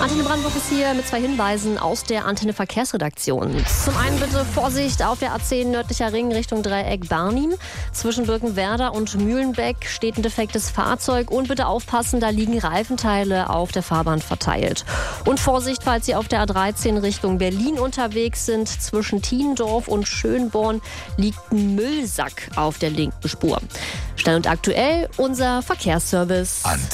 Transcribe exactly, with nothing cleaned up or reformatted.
Antenne Brandenburg ist hier mit zwei Hinweisen aus der Antenne Verkehrsredaktion. Zum einen bitte Vorsicht auf der A zehn nördlicher Ring Richtung Dreieck Barnim. Zwischen Birkenwerder und Mühlenbeck steht ein defektes Fahrzeug. Und bitte aufpassen, da liegen Reifenteile auf der Fahrbahn verteilt. Und Vorsicht, falls Sie auf der A dreizehn Richtung Berlin unterwegs sind. Zwischen Tiendorf und Schönborn liegt ein Müllsack auf der linken Spur. Schnell und aktuell unser Verkehrsservice.